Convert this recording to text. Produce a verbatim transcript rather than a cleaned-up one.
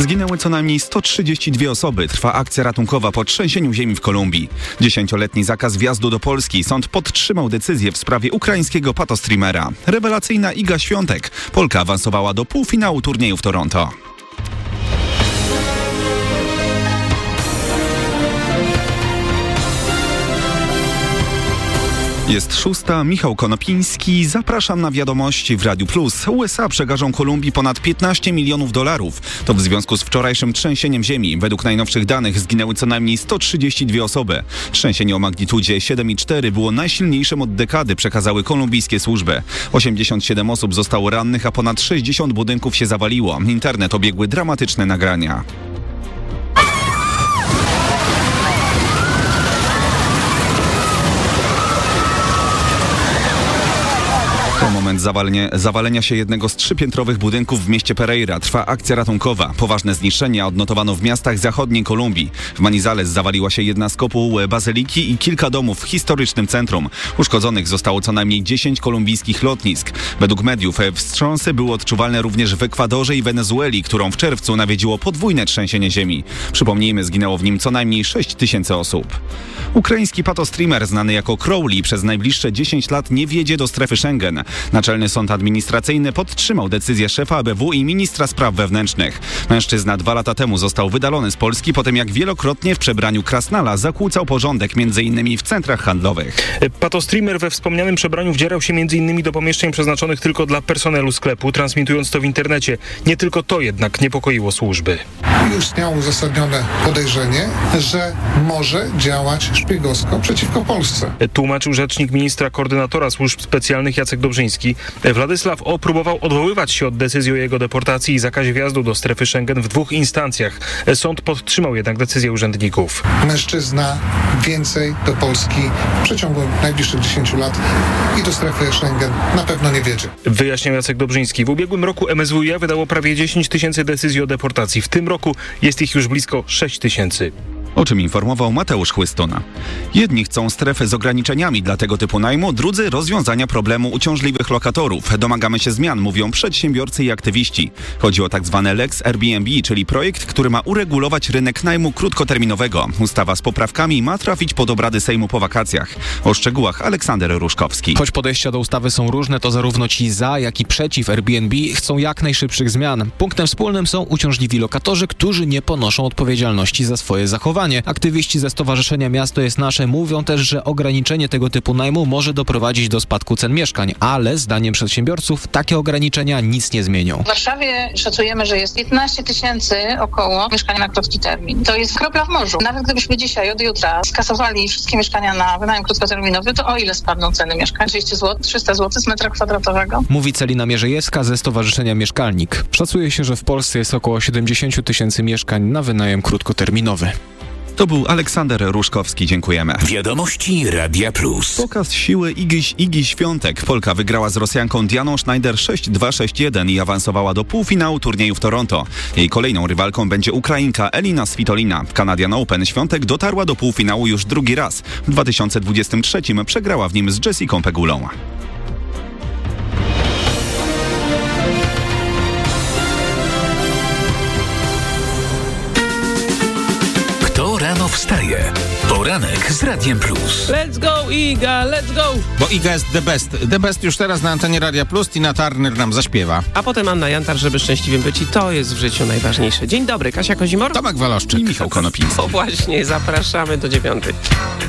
Zginęły co najmniej sto trzydzieści dwie osoby. Trwa akcja ratunkowa po trzęsieniu ziemi w Kolumbii. Dziesięcioletni zakaz wjazdu do Polski. Sąd podtrzymał decyzję w sprawie ukraińskiego patostreamera. Rewelacyjna Iga Świątek. Polka awansowała do półfinału turnieju w Toronto. Jest szósta, Michał Konopiński. Zapraszam na wiadomości w Radiu Plus. U S A przekażą Kolumbii ponad piętnaście milionów dolarów. To w związku z wczorajszym trzęsieniem ziemi. Według najnowszych danych zginęły co najmniej sto trzydzieści dwie osoby. Trzęsienie o magnitudzie siedem i cztery było najsilniejszym od dekady, przekazały kolumbijskie służby. osiemdziesiąt siedem osób zostało rannych, a ponad sześćdziesiąt budynków się zawaliło. Internet obiegły dramatyczne nagrania. To moment zawalenie, zawalenia się jednego z trzypiętrowych budynków w mieście Pereira. Trwa akcja ratunkowa. Poważne zniszczenia odnotowano w miastach zachodniej Kolumbii. W Manizales zawaliła się jedna z kopuł bazyliki i kilka domów w historycznym centrum. Uszkodzonych zostało co najmniej dziesięć kolumbijskich lotnisk. Według mediów wstrząsy były odczuwalne również w Ekwadorze i Wenezueli, którą w czerwcu nawiedziło podwójne trzęsienie ziemi. Przypomnijmy, zginęło w nim co najmniej sześć tysięcy osób. Ukraiński patostreamer znany jako Crowley przez najbliższe dziesięć lat nie wjedzie do strefy Schengen. Naczelny Sąd Administracyjny podtrzymał decyzję szefa A B W i ministra spraw wewnętrznych. Mężczyzna dwa lata temu został wydalony z Polski po tym, jak wielokrotnie w przebraniu krasnala zakłócał porządek między innymi w centrach handlowych. Patostreamer we wspomnianym przebraniu wdzierał się między innymi do pomieszczeń przeznaczonych tylko dla personelu sklepu, transmitując to w internecie. Nie tylko to jednak niepokoiło służby. Istniało uzasadnione podejrzenie, że może działać szpiegowsko przeciwko Polsce. Tłumaczył rzecznik ministra koordynatora służb specjalnych Jacek Dobrzyński. Władysław O. próbował odwoływać się od decyzji o jego deportacji i zakazie wjazdu do strefy Schengen w dwóch instancjach. Sąd podtrzymał jednak decyzję urzędników. Mężczyzna więcej do Polski w przeciągu najbliższych dziesięciu lat i do strefy Schengen na pewno nie wiedzie. Wyjaśniał Jacek Dobrzyński. W ubiegłym roku M S W iA wydało prawie dziesięć tysięcy decyzji o deportacji. W tym roku jest ich już blisko sześć tysięcy. O czym informował Mateusz Chłystuna. Jedni chcą strefy z ograniczeniami dla tego typu najmu, drudzy rozwiązania problemu uciążliwych lokatorów. Domagamy się zmian, mówią przedsiębiorcy i aktywiści. Chodzi o tak zwany Lex Airbnb, czyli projekt, który ma uregulować rynek najmu krótkoterminowego. Ustawa z poprawkami ma trafić pod obrady Sejmu po wakacjach. O szczegółach Aleksander Ruszkowski. Choć podejścia do ustawy są różne, to zarówno ci za, jak i przeciw Airbnb chcą jak najszybszych zmian. Punktem wspólnym są uciążliwi lokatorzy, którzy nie ponoszą odpowiedzialności za swoje zachowanie. Aktywiści ze Stowarzyszenia Miasto jest Nasze mówią też, że ograniczenie tego typu najmu może doprowadzić do spadku cen mieszkań, ale zdaniem przedsiębiorców takie ograniczenia nic nie zmienią. W Warszawie szacujemy, że jest piętnaście tysięcy około mieszkań na krótki termin. To jest kropla w morzu. Nawet gdybyśmy dzisiaj od jutra skasowali wszystkie mieszkania na wynajem krótkoterminowy, to o ile spadną ceny mieszkań? dwieście złotych, trzysta złotych z metra kwadratowego? Mówi Celina Mierzejewska ze Stowarzyszenia Mieszkalnik. Szacuje się, że w Polsce jest około siedemdziesiąt tysięcy mieszkań na wynajem krótkoterminowy. To był Aleksander Ruszkowski. Dziękujemy. Wiadomości Radia Plus. Pokaz siły Igi, Igi Świątek. Polka wygrała z Rosjanką Dianą Schneider sześć dwa sześć jeden i awansowała do półfinału turnieju w Toronto. Jej kolejną rywalką będzie Ukrainka Elina Svitolina. W Canadian Open Świątek dotarła do półfinału już drugi raz. W dwa tysiące dwudziestym trzecim przegrała w nim z Jessicą Pegulą. Rano wstaje. Poranek z Radiem Plus. Let's go, Iga, let's go! Bo Iga jest the best. The best już teraz na antenie Radia Plus. Tina Turner nam zaśpiewa. A potem Anna Jantar, żeby szczęśliwym być i to jest w życiu najważniejsze. Dzień dobry, Kasia Kozimor. Tomek Waloszczyk. I Michał Konopiński. O właśnie, zapraszamy do dziewiątej.